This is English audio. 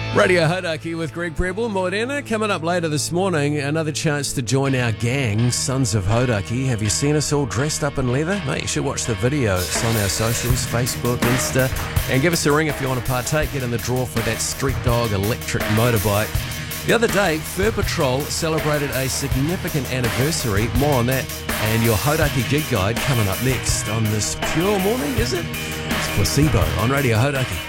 Radio Hodaki with Greg Preble. Morena, coming up later this morning, another chance to join our gang, Sons of Hodaki. Have you seen us all dressed up in leather? Mate, you should watch the video. It's on our socials, Facebook, Insta. And give us a ring if you want to partake. Get in the draw for that Street Dog electric motorbike. The other day, Fur Patrol celebrated a significant anniversary. More on that and your Hodaki gig guide coming up next on this pure morning, is it? It's Placebo on Radio Hodaki.